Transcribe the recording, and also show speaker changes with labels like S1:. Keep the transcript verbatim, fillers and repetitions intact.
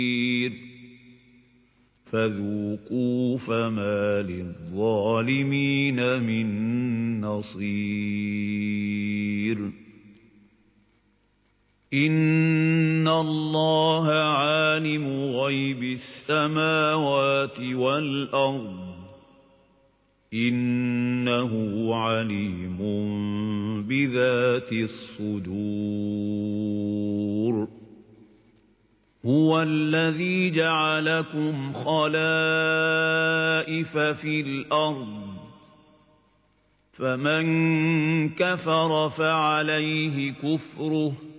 S1: فذوقوا فما للظالمين من نصير إن الله عالم غيب السماوات والأرض إنه عليم بذات الصدور هو الذي جعلكم خلائف في الأرض فمن كفر فعليه كفره